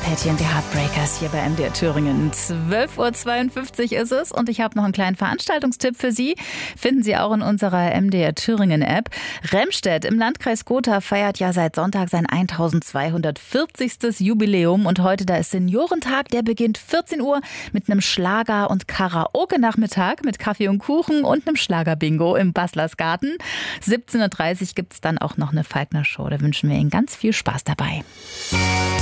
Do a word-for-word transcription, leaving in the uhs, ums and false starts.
Patty und die Heartbreakers hier bei M D R Thüringen. zwölf Uhr zweiundfünfzig ist es und ich habe noch einen kleinen Veranstaltungstipp für Sie. Finden Sie auch in unserer M D R Thüringen App. Remstedt im Landkreis Gotha feiert ja seit Sonntag sein eintausendzweihundertvierzigste Jubiläum und heute da ist Seniorentag. Der beginnt vierzehn Uhr mit einem Schlager- und Karaoke-Nachmittag mit Kaffee und Kuchen und einem Schlagerbingo im Baslersgarten. siebzehn Uhr dreißig gibt es dann auch noch eine Falkner-Show. Da wünschen wir Ihnen ganz viel Spaß dabei.